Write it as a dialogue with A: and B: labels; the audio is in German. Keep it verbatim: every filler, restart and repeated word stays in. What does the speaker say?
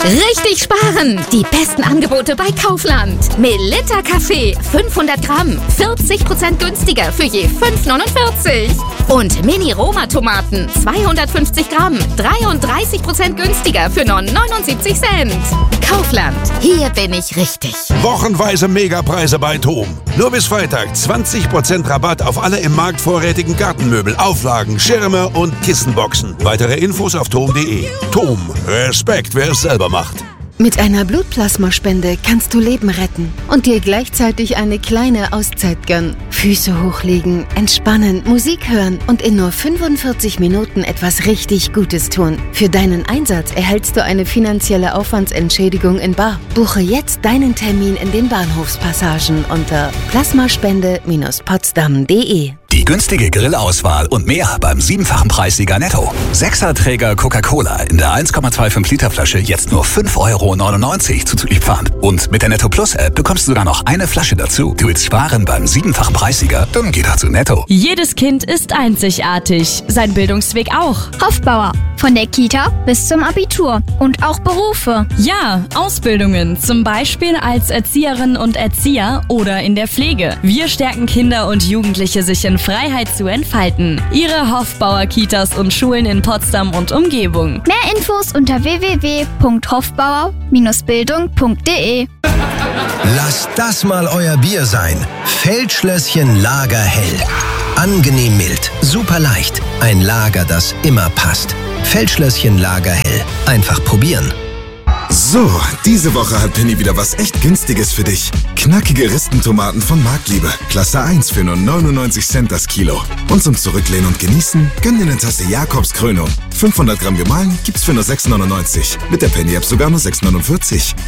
A: Richtig sparen! Die besten Angebote bei Kaufland. Melitta Kaffee fünfhundert Gramm, vierzig Prozent günstiger für je fünf neunundvierzig. Und Mini-Roma-Tomaten zweihundertfünfzig Gramm, dreiunddreißig Prozent günstiger für nur neunundsiebzig Cent. Kaufland, hier bin ich richtig.
B: Wochenweise Megapreise bei TOM. Nur bis Freitag zwanzig Prozent Rabatt auf alle im Markt vorrätigen Gartenmöbel, Auflagen, Schirme und Kissenboxen. Weitere Infos auf tom punkt de. TOM, Respekt, wer es selber macht.
C: Mit einer Blutplasmaspende kannst du Leben retten und dir gleichzeitig eine kleine Auszeit gönnen. Füße hochlegen, entspannen, Musik hören und in nur fünfundvierzig Minuten etwas richtig Gutes tun. Für deinen Einsatz erhältst du eine finanzielle Aufwandsentschädigung in bar. Buche jetzt deinen Termin in den Bahnhofspassagen unter plasmaspende Bindestrich potsdam punkt de.
D: Die günstige Grillauswahl und mehr beim siebenfachen Preissieger Netto. Sechserträger Coca-Cola in der eins Komma fünfundzwanzig Liter Flasche jetzt nur fünf Euro neunundneunzig zuzüglich Pfand. Und mit der Netto Plus App bekommst du sogar noch eine Flasche dazu. Du willst sparen beim siebenfachen Preissieger? Dann geh doch zu Netto.
E: Jedes Kind ist einzigartig. Sein Bildungsweg auch.
F: Hofbauer. Von der Kita bis zum Abitur. Und auch Berufe.
E: Ja, Ausbildungen. Zum Beispiel als Erzieherin und Erzieher oder in der Pflege. Wir stärken Kinder und Jugendliche, sich in Freiheit zu entfalten. Ihre Hofbauer Kitas und Schulen in Potsdam und Umgebung.
F: Mehr Infos unter w w w punkt hofbauer Bindestrich bildung punkt de.
G: Lasst das mal euer Bier sein. Feldschlösschen Lagerhell. Angenehm mild, super leicht. Ein Lager, das immer passt. Feldschlösschen Lagerhell. Einfach probieren.
H: So, diese Woche hat Penny wieder was echt Günstiges für dich. Knackige Ristentomaten von Marktliebe. Klasse eins für nur neunundneunzig Cent das Kilo. Und zum Zurücklehnen und Genießen, gönn dir eine Tasse Jakobs Krönung. fünfhundert Gramm gemahlen gibt's für nur sechs neunundneunzig. Mit der Penny-App sogar nur sechs neunundvierzig.